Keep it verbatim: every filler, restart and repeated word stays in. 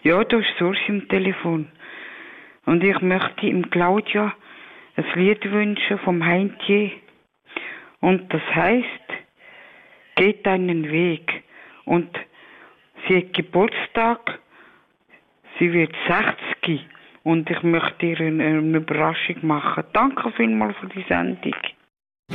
Ja, da ist Urs im Telefon. Und ich möchte ihm Claudia ein Lied wünschen vom Heintje. Und das heißt, geht deinen Weg. Und sie hat Geburtstag, sie wird sechzig. Und ich möchte ihr eine, eine Überraschung machen. Danke vielmals für die Sendung.